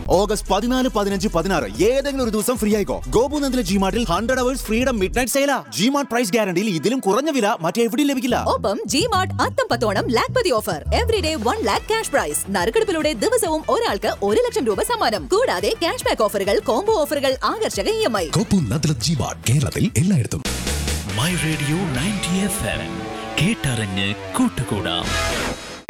August 14, 15, 16 ഏതെങ്കിലും ഒരു ദിവസം ഫ്രീ ആയിക്കോ. ഗോപുനന്ദിലെ ജിമാർട്ടിൽ 100 hours freedom midnight സെയിലാ. G-Mart price ഗ്യാരണ്ടിയിൽ ഇതിലും കുറഞ്ഞ വില മറ്റെവിടെയും ലഭിക്കില്ല. ഒപ്പം G-Mart അത്തംപത്തോണം Lakhpati offer. Everyday 1 lakh cash prize. നറുക്കെടുപ്പിലൂടെ ദിവസവും ഒരാൾക്ക് 1 ലക്ഷം രൂപ സമ്മാനം. കൂടാതെ ക്യാഷ് ബാക്ക് ഓഫറുകൾ, കോംബോ ഓഫറുകൾ, ആകർഷക EMI. ഗോപുനന്ദിലെ ജിമാർട്ട് കേരളത്തിൽ എല്ലായിടത്തും. മൈ റേഡിയോ 90 FM കേട്ടറിഞ്ഞ് കൂട്ടുകൂടാം.